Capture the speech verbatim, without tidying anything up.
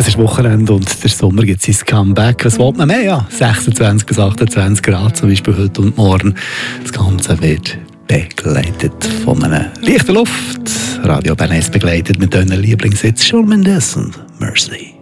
Es ist Wochenende und der Sommer gibt sein Comeback. Was will man mehr? Ja, sechsundzwanzig bis achtundzwanzig Grad, zum Beispiel heute und morgen. Das Ganze wird begleitet von einer leichten Luft. Radio Bern begleitet mit deinen Lieblingssitz Shawn Mendes und Mercy.